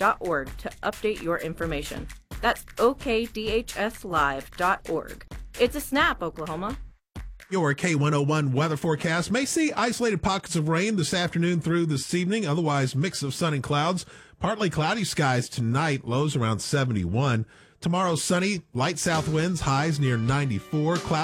okdhslive.org to update your information. That's okdhslive.org. It's a snap, Oklahoma. Your K101 weather forecast may see isolated pockets of rain this afternoon through this evening, otherwise mix of sun and clouds. Partly cloudy skies tonight, lows around 71. Tomorrow sunny, light south winds, highs near 94. Cloudy